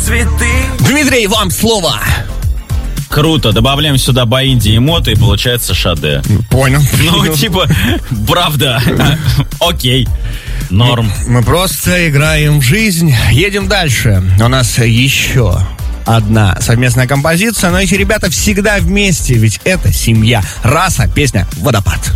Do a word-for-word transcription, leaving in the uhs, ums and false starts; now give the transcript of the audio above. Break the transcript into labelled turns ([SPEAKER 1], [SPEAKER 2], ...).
[SPEAKER 1] цветы.
[SPEAKER 2] Дмитрий, вам слово.
[SPEAKER 3] Круто, добавляем сюда Баинди и Мото, и получается Шаде.
[SPEAKER 2] Понял.
[SPEAKER 3] Ну, типа, правда. Окей. Норм.
[SPEAKER 2] Мы просто играем в жизнь. Едем дальше. У нас еще одна совместная композиция, но эти ребята всегда вместе, ведь это семья. Раса, песня «Водопад».